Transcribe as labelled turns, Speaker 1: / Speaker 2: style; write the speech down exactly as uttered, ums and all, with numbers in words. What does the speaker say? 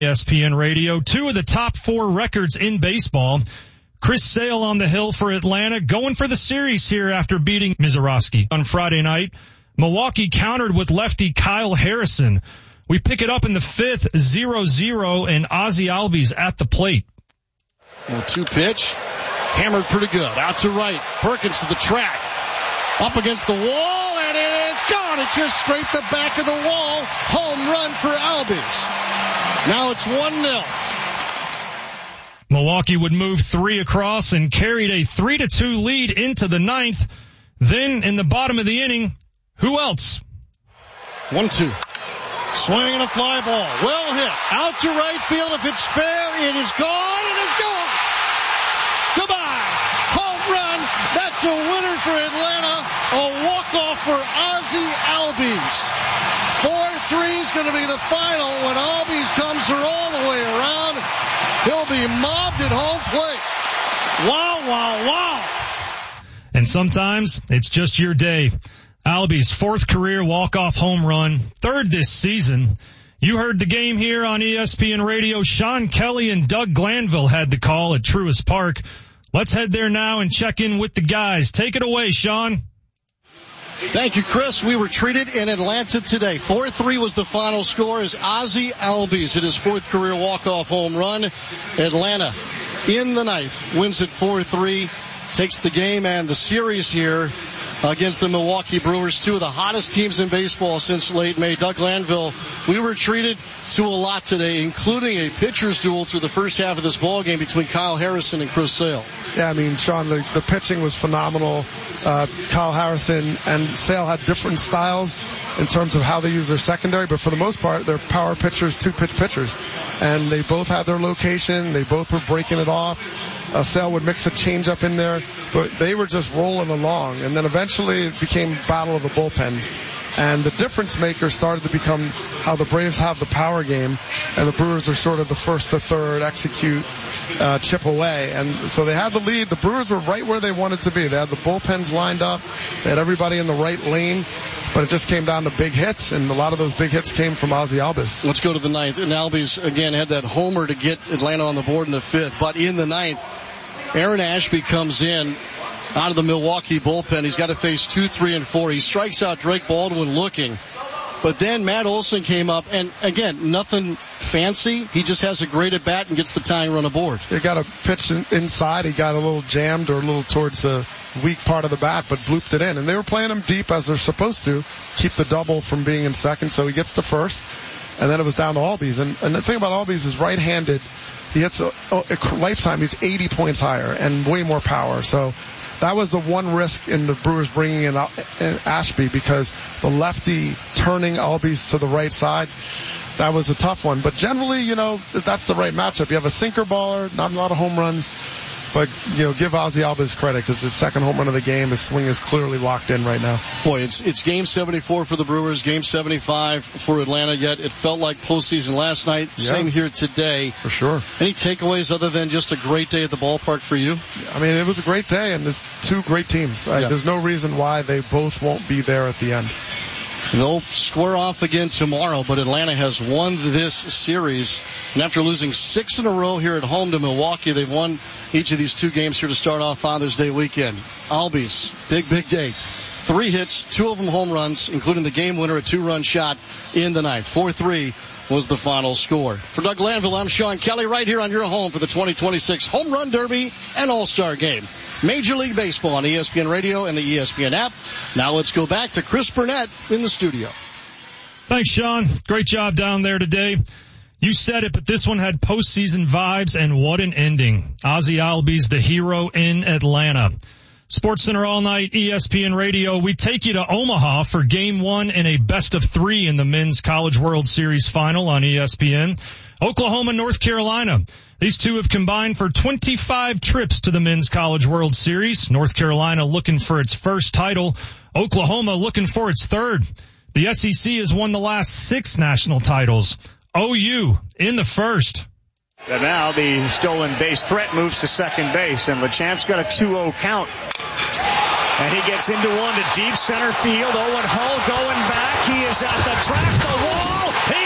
Speaker 1: E S P N Radio. Two of the top four records in baseball. Chris Sale on the hill for Atlanta, going for the series here after beating Mizorowski on Friday night. Milwaukee countered with lefty Kyle Harrison. We pick it up in the fifth, zero zero, and Ozzie Albies at the plate.
Speaker 2: Well, two pitch, hammered pretty good. Out to right, Perkins to the track, up against the wall, and it is gone. It just scraped the back of the wall. Home run for Albies. Now it's one nil.
Speaker 1: Milwaukee would move three across and carried a three to two lead into the ninth. Then in the bottom of the inning, who else?
Speaker 2: one two. Swinging a fly ball. Well hit. Out to right field. If it's fair, it is gone. It is gone. Goodbye. Home run. That's a winner for Atlanta. A walk-off for Ozzie Albies. four three is going to be the final when Albies comes her all the way around. He'll be mobbed at home plate. Wow, wow, wow.
Speaker 1: And sometimes it's just your day. Albies' fourth career walk-off home run, third this season. You heard the game here on E S P N Radio. Sean Kelly and Doug Glanville had the call at Truist Park. Let's head there now and check in with the guys. Take it away, Sean.
Speaker 2: Thank you, Chris. We were treated in Atlanta today. four three was the final score as Ozzie Albies hit his fourth career walk-off home run. Atlanta in the ninth wins it four three, takes the game and the series here against the Milwaukee Brewers, two of the hottest teams in baseball since late May. Doug Glanville, we were treated to a lot today, including a pitcher's duel through the first half of this ball game between Kyle Harrison and Chris Sale.
Speaker 3: Yeah, I mean, Sean, the, the pitching was phenomenal. Uh, Kyle Harrison and Sale had different styles in terms of how they use their secondary, but for the most part, they're power pitchers, two-pitch pitchers. And they both had their location. They both were breaking it off. Uh, Sale would mix a changeup in there, but they were just rolling along. And then eventually it became battle of the bullpens. And the difference maker started to become how the Braves have the power game, and the Brewers are sort of the first to third, execute, uh, chip away. And so they had the lead. The Brewers were right where they wanted to be. They had the bullpens lined up. They had everybody in the right lane. But it just came down to big hits, and a lot of those big hits came from Ozzie Albies.
Speaker 2: Let's go to the ninth. And Albies, again, had that homer to get Atlanta on the board in the fifth. But in the ninth, Aaron Ashby comes in out of the Milwaukee bullpen. He's got to face two, three, and four. He strikes out Drake Baldwin looking. But then Matt Olson came up, and again, nothing fancy. He just has a great at bat and gets the tying run aboard.
Speaker 3: He got a pitch inside. He got a little jammed or a little towards the weak part of the bat, but blooped it in. And they were playing him deep as they're supposed to, keep the double from being in second. So he gets to first, and then it was down to Albies. And, and the thing about Albies is right-handed. He hits a, a lifetime. He's eighty points higher and way more power. So that was the one risk in the Brewers bringing in Ashby, because the lefty turning Albies to the right side, that was a tough one. But generally, you know, that's the right matchup. You have a sinker baller, not a lot of home runs. But, you know, give Ozzie Albies credit, because his second home run of the game, his swing is clearly locked in right now.
Speaker 2: Boy, it's it's game seventy-four for the Brewers, game seventy-five for Atlanta, yet it felt like postseason last night. Yeah. Same here today.
Speaker 3: For sure.
Speaker 2: Any takeaways other than just a great day at the ballpark for you?
Speaker 3: I mean, it was a great day, and there's two great teams. Yeah. There's no reason why they both won't be there at the end.
Speaker 2: They'll square off again tomorrow, but Atlanta has won this series. And after losing six in a row here at home to Milwaukee, they've won each of these two games here to start off Father's Day weekend. Albies, big, big day. Three hits, two of them home runs, including the game winner, a two-run shot in the ninth. four three was the final score. For Doug Glanville, I'm Sean Kelly, right here on your home for the twenty twenty-six Home Run Derby and All-Star Game. Major League Baseball on E S P N Radio and the E S P N app. Now let's go back to Chris Burnett in the studio.
Speaker 1: Thanks, Sean. Great job down there today. You said it, but this one had postseason vibes, and what an ending. Ozzie Albies, the hero in Atlanta. SportsCenter all night, E S P N Radio. We take you to Omaha for game one in a best of three in the Men's College World Series final on E S P N. Oklahoma, North Carolina. These two have combined for twenty-five trips to the Men's College World Series. North Carolina looking for its first title. Oklahoma looking for its third. The S E C has won the last six national titles. O U in the first.
Speaker 4: And now the stolen base threat moves to second base, and LeChamp's got a two oh count. And he gets into one to deep center field. Owen Hull going back. He is at the track, the wall. He